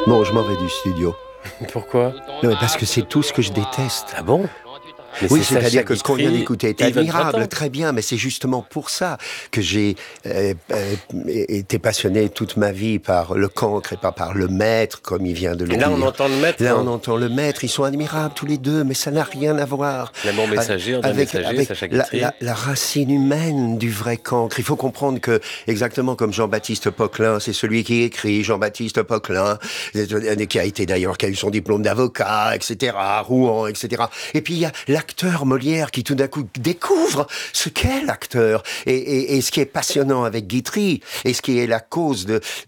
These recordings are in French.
Bon, je m'en vais du studio. Pourquoi? Non, mais parce que c'est tout ce que je déteste. Ah bon? Mais Oui, c'est c'est-à-dire Sacha que ce qu'on vient Guitry d'écouter est et Yvonne admirable, Printemps. très bien, mais c'est justement pour ça que j'ai été passionné toute ma vie par le cancre et pas par le maître, comme il vient de le Et là, on dire. entend le maître. Là, on entend le maître, ils sont admirables tous les deux, mais ça n'a rien à voir L'amour messager, André avec, Messager, avec Sacha Guitry. la racine humaine du vrai cancre. Il faut comprendre que, exactement comme Jean-Baptiste Poquelin, c'est celui qui écrit, Jean-Baptiste Poquelin, qui a été d'ailleurs, qui a eu son diplôme d'avocat, etc., Rouen, etc. Et puis il y a l'acteur Molière qui tout d'un coup découvre ce qu'est l'acteur et ce qui est passionnant avec Guitry et ce qui est la cause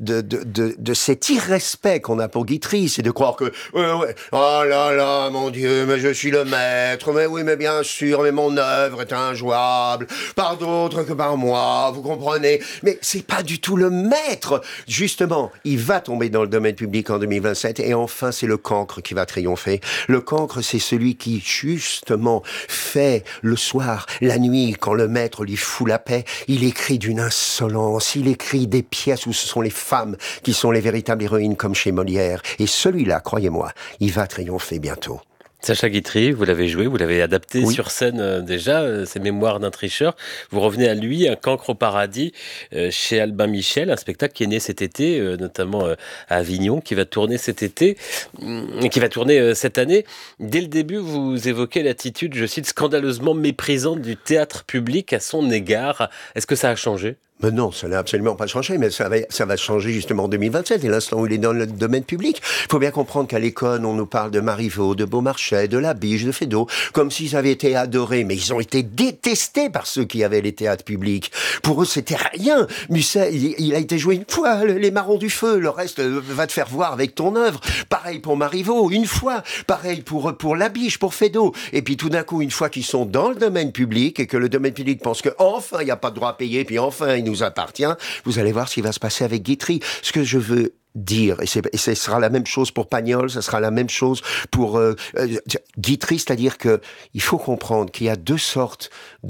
de cet irrespect qu'on a pour Guitry, c'est de croire que ouais, oh là là mon Dieu, mais je suis le maître, mais oui mais bien sûr, mais mon œuvre est injouable par d'autres que par moi, vous comprenez, mais c'est pas du tout le maître. Justement, il va tomber dans le domaine public en 2027 et enfin c'est le cancre qui va triompher. Le cancre, c'est celui qui justement fait le soir, la nuit, quand le maître lui fout la paix, il écrit d'une insolence, il écrit des pièces où ce sont les femmes qui sont les véritables héroïnes comme chez Molière. Et celui-là, croyez-moi, il va triompher bientôt. Sacha Guitry, vous l'avez joué, vous l'avez adapté Oui. sur scène déjà, ses Mémoires d'un tricheur. Vous revenez à lui, Un cancre au paradis, chez Albin Michel, un spectacle qui est né cet été, notamment à Avignon, qui va tourner cet été, qui va tourner cette année. Dès le début, vous évoquez l'attitude, je cite, scandaleusement méprisante du théâtre public à son égard. Est-ce que ça a changé ? Mais non, ça n'a absolument pas changé, mais ça va changer justement en 2027, et l'instant où il est dans le domaine public. Il faut bien comprendre qu'à l'école, on nous parle de Marivaux, de Beaumarchais, de Labiche, de Feydeau, comme s'ils avaient été adorés, mais ils ont été détestés par ceux qui avaient les théâtres publics. Pour eux, c'était rien. Musset, il a été joué une fois, les Marrons du Feu, le reste va te faire voir avec ton œuvre. Pareil pour Marivaux, une fois. Pareil pour Labiche, pour Feydeau. Et puis tout d'un coup, une fois qu'ils sont dans le domaine public, et que le domaine public pense que enfin il n'y a pas de droit à payer, puis enfin il nous appartient, vous allez voir ce qui va se passer avec Guitry. Ce que je veux dire, et ce sera la même chose pour Pagnol, ce sera la même chose pour Guitry, c'est-à-dire que il faut comprendre qu'il y a deux sortes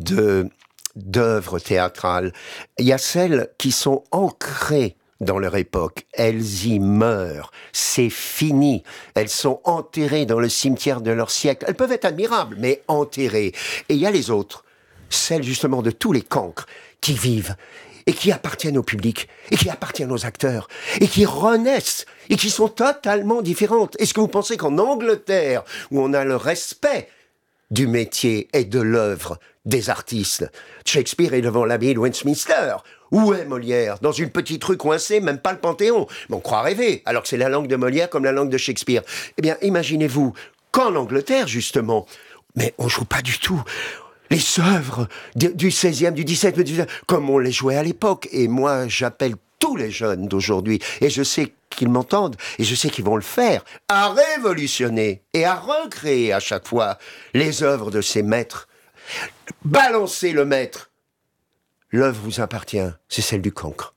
d'œuvres théâtrales. Il y a celles qui sont ancrées dans leur époque, elles y meurent, c'est fini, elles sont enterrées dans le cimetière de leur siècle, elles peuvent être admirables, mais enterrées. Et il y a les autres, celles justement de tous les cancres qui vivent et qui appartiennent au public, et qui appartiennent aux acteurs, et qui renaissent, et qui sont totalement différentes. Est-ce que vous pensez qu'en Angleterre, où on a le respect du métier et de l'œuvre des artistes, Shakespeare est devant l'abbaye de Westminster, où est Molière? Dans une petite rue coincée, même pas le Panthéon. Mais on croit rêver, alors que c'est la langue de Molière comme la langue de Shakespeare. Eh bien, imaginez-vous qu'en Angleterre, justement, mais on joue pas du tout les œuvres du 16e, du 17e, du 18e, comme on les jouait à l'époque. Et moi, j'appelle tous les jeunes d'aujourd'hui, et je sais qu'ils m'entendent, et je sais qu'ils vont le faire, à révolutionner et à recréer à chaque fois les œuvres de ces maîtres. Balancez le maître. L'œuvre vous appartient, c'est celle du cancre.